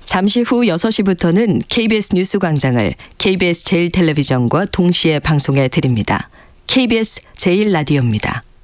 잠시 후 6시부터는 KBS 뉴스 광장을 KBS 제일텔레비전과 동시에 방송해 드립니다. KBS 제일라디오입니다.